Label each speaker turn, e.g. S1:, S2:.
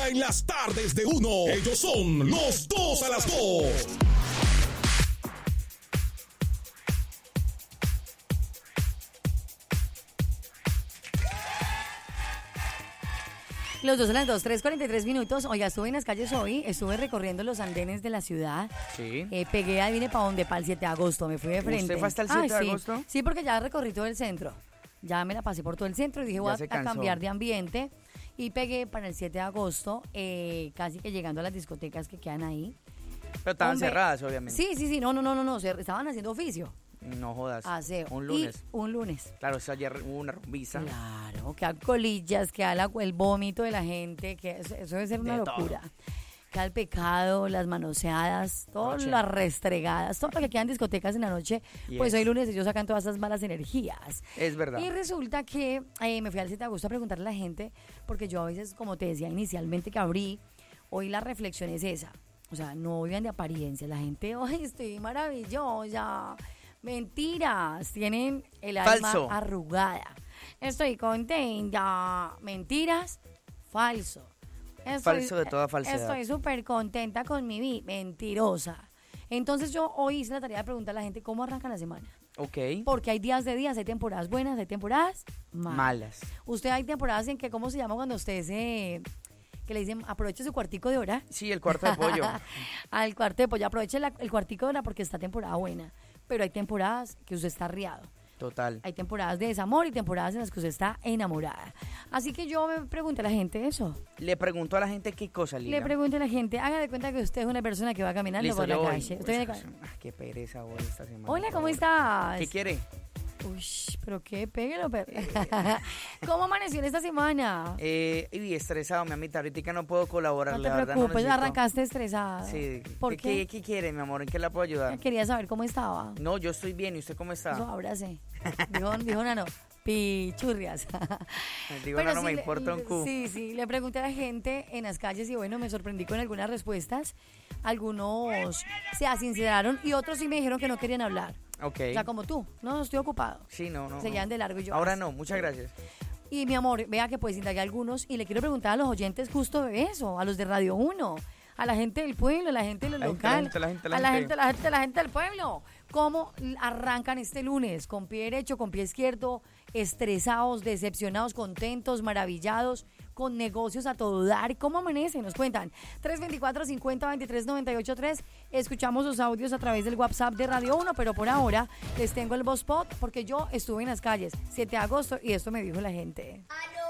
S1: ahora en las tardes de uno. Ellos son los 2 a las 2.
S2: Los 2 a las 2, 3:43 minutos. Oiga, estuve en las calles hoy, estuve recorriendo los andenes de la ciudad.
S3: Sí.
S2: Pegué, ahí vine para donde, para el 7 de agosto, me fui de frente.
S3: ¿Usted fue hasta el 7 de agosto?
S2: Sí, porque ya recorrí todo el centro. Ya me la pasé por todo el centro y dije, voy a cambiar de ambiente. Y pegué para el 7 de agosto, casi que llegando a las discotecas que quedan ahí.
S3: Pero estaban cerradas, obviamente.
S2: Sí, no, estaban haciendo oficio.
S3: No jodas.
S2: Aseo.
S3: Un lunes.
S2: Y un lunes.
S3: Claro, ayer hubo una rumbiza.
S2: Claro, que colillas, que el vómito de la gente, que eso debe ser una locura. Que el pecado, las manoseadas, todas las restregadas, todo lo que queda en discotecas en la noche, pues hoy lunes ellos sacan todas esas malas energías.
S3: Es verdad.
S2: Y resulta que me fui al 7 de agosto a preguntarle a la gente, porque yo a veces, como te decía inicialmente que abrí, hoy la reflexión es esa. O sea, no vivan de apariencia. La gente, hoy estoy maravillosa. Mentiras, tienen el alma arrugada. Estoy contenta. Mentiras, falso.
S3: Falso de toda falsedad.
S2: Estoy súper contenta con mi vida. Mentirosa. Entonces yo hoy hice la tarea de preguntar a la gente cómo arranca la semana.
S3: Ok.
S2: Porque hay días de días, hay temporadas buenas, hay temporadas malas. Usted hay temporadas en que, ¿cómo se llama cuando usted que le dicen, aproveche su cuartico de hora?
S3: Sí, el cuarto de pollo.
S2: Al cuarto de pollo, aproveche el cuartico de hora porque está temporada buena. Pero hay temporadas que usted está arriado.
S3: Total.
S2: Hay temporadas de desamor y temporadas en las que usted está enamorada. Así que yo me pregunto a la gente eso.
S3: Le pregunto a la gente qué cosa, Lila.
S2: Le pregunto a la gente, haga de cuenta que usted es una persona que va caminando por la calle.
S3: Qué pereza hoy esta semana.
S2: Hola, ¿cómo estás?
S3: ¿Qué quiere?
S2: Uy, pero qué, péguelo, ¿Cómo amaneció en esta semana?
S3: Y estresado, mi amita, ahorita no puedo colaborar,
S2: la verdad. No te preocupes, arrancaste estresada.
S3: Sí.
S2: ¿Por qué?
S3: ¿Qué quiere, mi amor? ¿En qué la puedo ayudar?
S2: Quería saber cómo estaba.
S3: No, yo estoy bien, ¿y usted cómo está?
S2: Eso, abrace. Dijo Nano, pichurrias.
S3: Digo, no me importa un cu.
S2: Sí, le pregunté a la gente en las calles y bueno, me sorprendí con algunas respuestas. Algunos se asinceraron y otros sí me dijeron que no querían hablar.
S3: Ok.
S2: O sea, como tú, no, estoy ocupado.
S3: Sí, no.
S2: Seguían de largo y yo.
S3: Ahora no, muchas gracias.
S2: Y mi amor, vea que puedes indagar algunos y le quiero preguntar a los oyentes justo de eso, a los de Radio 1, a la gente del pueblo, a la gente del local, a la gente del pueblo. ¿Cómo arrancan este lunes? ¿Con pie derecho, con pie izquierdo, estresados, decepcionados, contentos, maravillados, con negocios a todo dar? ¿Cómo amanecen? Nos cuentan. 324-50-23-98-3. Escuchamos sus audios a través del WhatsApp de Radio 1, pero por ahora les tengo el voz pop porque yo estuve en las calles 7 de agosto y esto me dijo la gente.
S4: ¡Aló!